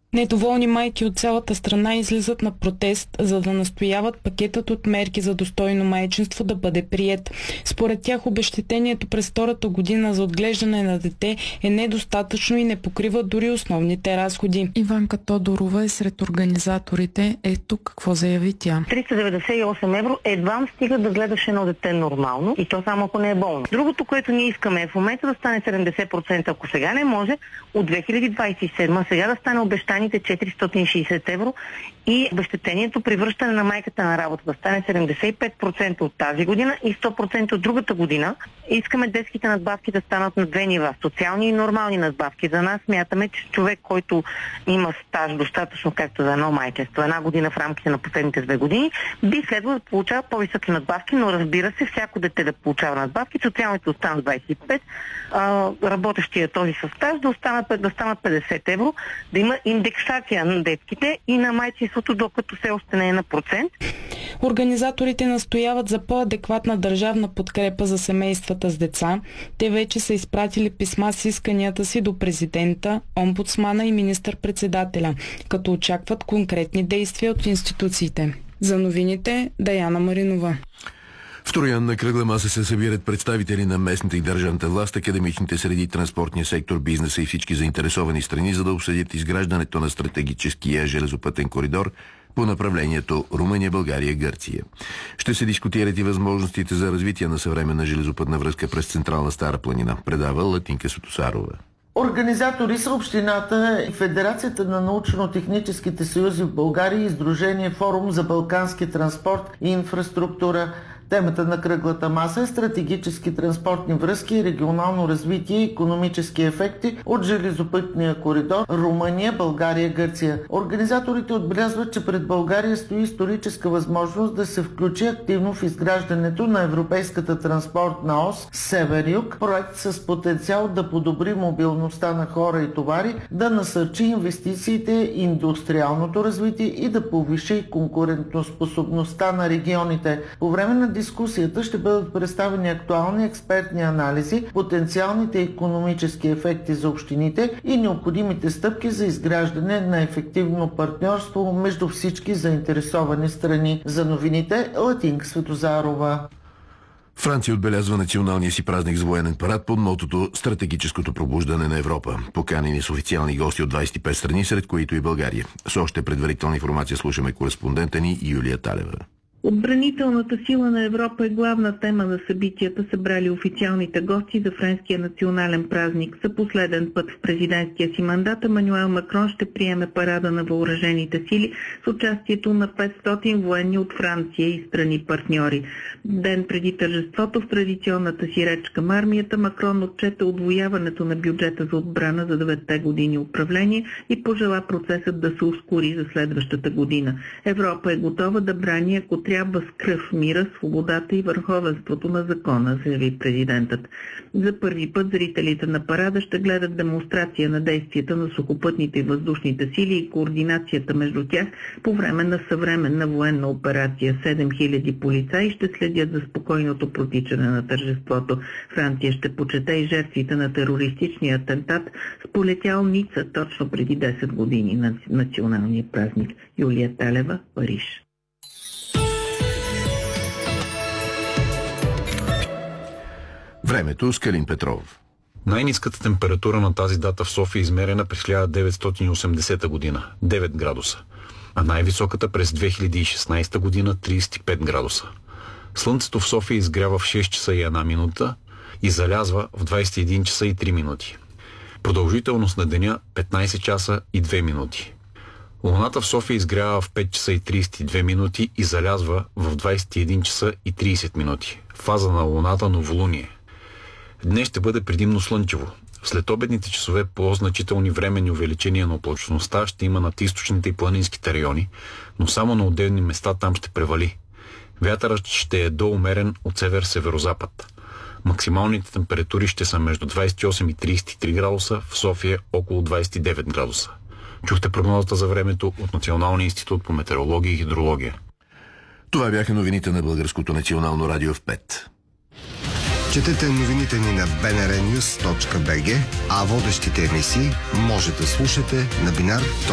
Недоволни майки от цялата страна излизат на протест, за да настояват пакетът от мерки за достойно майчинство да бъде приет. Според тях обезщетението през втората година за отглеждане на дете е недостатъчно и не покрива дори основните разходи. Иванка Тодорова е сред организаторите. Ето какво заяви тя. 398 евро едва стига да гледаш едно дете нормално и то само ако не е болно. Другото, което ние искаме е в момента да стане 70%, ако сега не може, от 2027 сега да стане обещаните 460 евро и обезщетението при връщане на майката на работа да стане 75% от тази година и 100% от другата година. Искаме детските надбавки да станат на две нива. Социални и нормални надбавки. За нас смятаме, че човек, който има стаж достатъчно както за едно майчинство, една година в рамките на последните 2 години, би следвало да получава по-високи надбавки, но разбира се, всяко дете да получава надбавки, социалните останат 25, работещия този със стаж да станат 50 евро, да има индексация на детските и на майчинството, докато все още не е на процент. Организаторите настояват за по-адекватна държавна подкрепа за семействата с деца. Те вече са изпратили писма с исканията си до президента, омбудсмана и министър-председателя, като очакват конкретни действия от институциите. За новините, Даяна Маринова. В Троян на кръгла маса се събират представители на местната и държавната власт, академичните среди, транспортния сектор, бизнеса и всички заинтересовани страни, за да обсъдят изграждането на стратегическия железопътен коридор по направлението Румъния, България, Гърция. Ще се дискутират и възможностите за развитие на съвременна железопътна връзка през Централна Стара планина, предава Латинка Сотосарова. Организатори са общината и Федерацията на научно-техническите съюзи в България и Сдружение Форум за балкански транспорт и инфраструктура. Темата на кръглата маса е стратегически транспортни връзки и регионално развитие и икономически ефекти от железопътния коридор Румъния, България, Гърция. Организаторите отбелязват, че пред България стои историческа възможност да се включи активно в изграждането на европейската транспортна ос Север-Юг, проект с потенциал да подобри мобилността на хора и товари, да насърчи инвестициите, индустриалното развитие и да повиши конкурентоспособността на регионите. По време на дискусията ще бъдат представени актуални експертни анализи, потенциалните икономически ефекти за общините и необходимите стъпки за изграждане на ефективно партньорство между всички заинтересовани страни. За новините, Латинка Светозарова. Франция отбелязва националния си празник с военен парад под мотото «Стратегическото пробуждане на Европа». Поканени с официални гости от 25 страни, сред които и България. С още предварителна информация слушаме кореспондента ни Юлия Талева. Отбранителната сила на Европа е главна тема на събитията, събрали официалните гости за френския национален празник. За последен път в президентския си мандат Емануел Макрон ще приеме парада на въоръжените сили с участието на 500 военни от Франция и страни партньори. Ден преди тържеството в традиционната си реч към армията Макрон отчете удвояването на бюджета за отбрана за 9-те години управление и пожела процесът да се ускори за следващата година. Европа е готова да брани, ако трябва, с кръв мира, свободата и върховенството на закона, заяви президентът. За първи път зрителите на парада ще гледат демонстрация на действията на сухопътните и въздушните сили и координацията между тях по време на съвременна военна операция. 7000 полицаи ще следят за спокойното протичане на тържеството. Франция ще почете и жертвите на терористичния атентат, сполетял Ница точно преди 10 години на националния празник. Юлия Талева, Париж. Времето с Калин Петров. Най-ниската температура на тази дата в София е измерена през 1980 година – 9 градуса, а най-високата през 2016 година – 35 градуса. Слънцето в София изгрява в 6 часа и 1 минута и залязва в 21 часа и 3 минути. Продължителност на деня – 15 часа и 2 минути. Луната в София изгрява в 5 часа и 32 минути и залязва в 21 часа и 30 минути. Фаза на Луната – новолуние. Днес ще бъде предимно слънчево. В следобедните часове по-значителни временни увеличения на облачността ще има над източните и планинските райони, но само на отделни места там ще превали. Вятърът ще е доумерен от север-северозапад. Максималните температури ще са между 28 и 33 градуса, в София около 29 градуса. Чухте прогнозата за времето от Националния институт по метеорология и хидрология. Това бяха новините на Българското национално радио в 5. Четете новините ни на bnrnews.bg, а водещите емисии може да слушате на binar.bg.